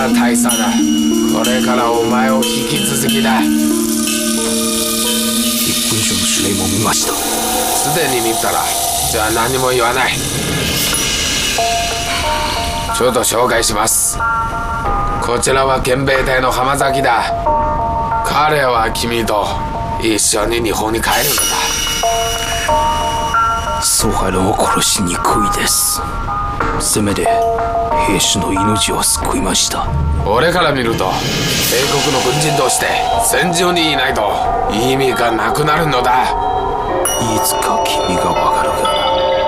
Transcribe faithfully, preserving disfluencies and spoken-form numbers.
な大佐だ。これからお前を引き続きだ。 一分書の指令も見ました。 すでに見たら、じゃあ何も言わない。ちょっと紹介します。こちらは憲兵隊の浜崎だ。彼は君と一緒に日本に帰るのだ。 ソハラを殺しにくいです。せめて兵士の命を救いました。 俺から見ると帝国の軍人として戦場にいないと意味がなくなるのだ。 いつか君がわかるが